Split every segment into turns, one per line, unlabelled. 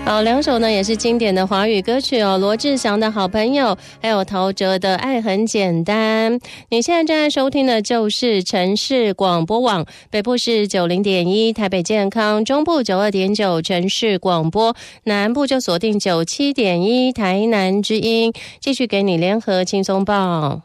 好，两首呢也是经典的华语歌曲哦，罗志祥的好朋友，还有陶喆的爱很简单。你现在正在收听的就是城市广播网，北部是 90.1 台北健康，中部 92.9 城市广播，南部就锁定 97.1 台南之音，继续给你联合轻松报。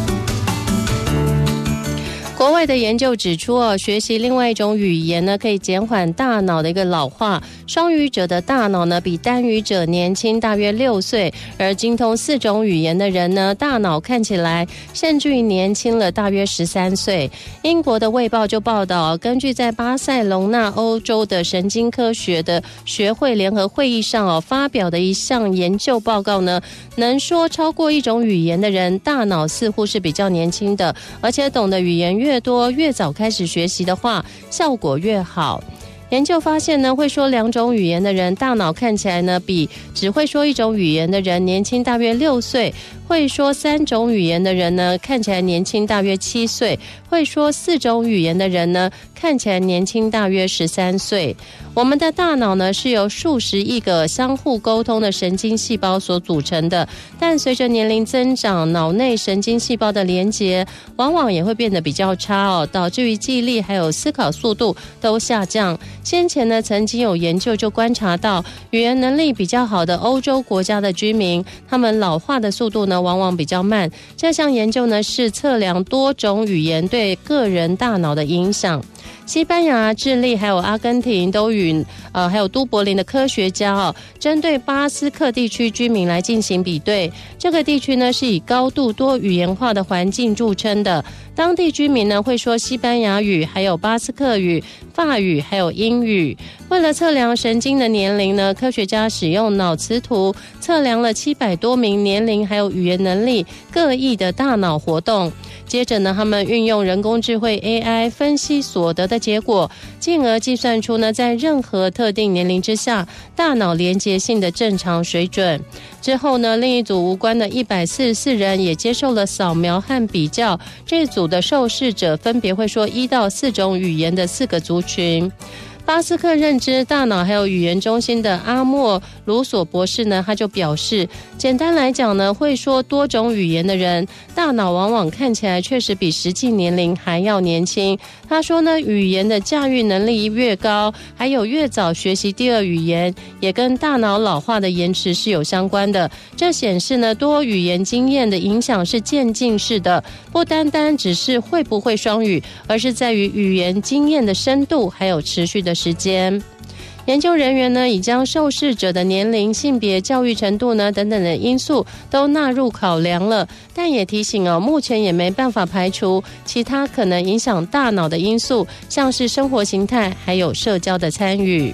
国外的研究指出学习另外一种语言呢，可以减缓大脑的一个老化。双语者的大脑呢，比单语者年轻大约6岁，而精通4种语言的人呢，大脑看起来甚至于年轻了大约13岁。英国的《卫报》就报道，根据在巴塞隆纳欧洲的神经科学的学会联合会议上发表的一项研究报告呢，能说超过一种语言的人，大脑似乎是比较年轻的，而且懂得语言越多，越早开始学习的话，效果越好。研究发现呢，会说2种语言的人，大脑看起来呢，比只会说1种语言的人年轻大约6岁。会说3种语言的人呢，看起来年轻大约7岁；会说4种语言的人呢，看起来年轻大约13岁。我们的大脑呢，是由数十亿个相互沟通的神经细胞所组成的，但随着年龄增长，脑内神经细胞的连结往往也会变得比较差导致于记忆力还有思考速度都下降。先前呢，曾经有研究就观察到，语言能力比较好的欧洲国家的居民，他们老化的速度呢，往往比较慢。这项研究呢，是测量多种语言对个人大脑的影响。西班牙、智利还有阿根廷都与还有都柏林的科学家针对巴斯克地区居民来进行比对。这个地区呢，是以高度多语言化的环境著称的，当地居民呢会说西班牙语，还有巴斯克语、法语还有英语。为了测量神经的年龄呢，科学家使用脑磁图测量了700多名年龄还有语言能力各异的大脑活动。接着呢，他们运用人工智慧 AI 分析所得的结果，进而计算出呢，在任何特定年龄之下，大脑连结性的正常水准。之后呢，另一组无关的144人也接受了扫描和比较，这组的受试者分别会说1到4种语言的4个族群。巴斯克认知大脑还有语言中心的阿莫卢索博士呢，他就表示，简单来讲呢，会说多种语言的人，大脑往往看起来确实比实际年龄还要年轻。他说呢，语言的驾驭能力越高，还有越早学习第二语言，也跟大脑老化的延迟是有相关的。这显示呢，多语言经验的影响是渐进式的，不单单只是会不会双语，而是在于语言经验的深度还有持续的时间。研究人员呢，已将受试者的年龄、性别、教育程度呢等等的因素都纳入考量了，但也提醒目前也没办法排除其他可能影响大脑的因素，像是生活形态还有社交的参与。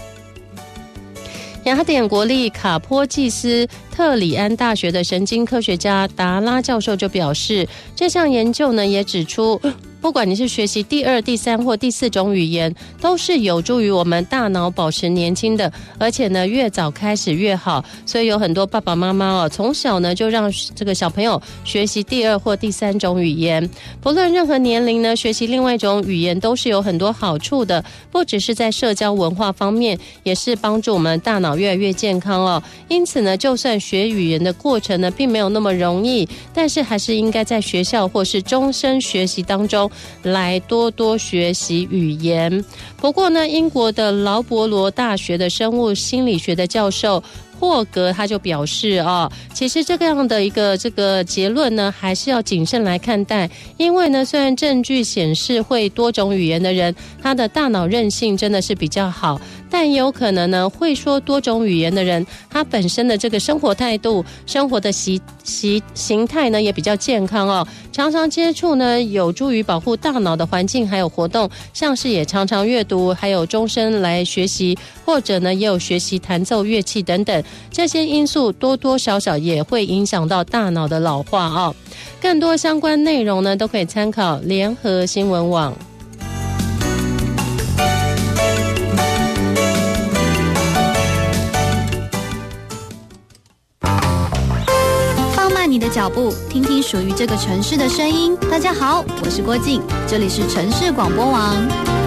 雅典国立卡波济斯特里安大学的神经科学家达拉教授就表示，这项研究呢也指出，不管你是学习第2、第3或第4种语言，都是有助于我们大脑保持年轻的，而且呢越早开始越好。所以有很多爸爸妈妈从小呢就让这个小朋友学习第2或第3种语言。不论任何年龄呢，学习另外一种语言都是有很多好处的，不只是在社交文化方面，也是帮助我们大脑越来越健康因此呢，就算学语言的过程呢并没有那么容易，但是还是应该在学校或是终身学习当中来多多学习语言。不过呢，英国的劳勃罗大学的生物心理学的教授霍格他就表示其实这样的一个结论呢，还是要谨慎来看待。因为呢，虽然证据显示会多种语言的人，他的大脑韧性真的是比较好，但也有可能呢，会说多种语言的人，他本身的这个生活态度、生活的形态呢，也比较健康常常接触呢，有助于保护大脑的环境还有活动，像是也常常阅读，还有终身来学习，或者呢，也有学习弹奏乐器等等。这些因素多多少少也会影响到大脑的老化更多相关内容呢，都可以参考联合新闻网。
放慢你的脚步，听听属于这个城市的声音。大家好，我是郭静，这里是城市广播网。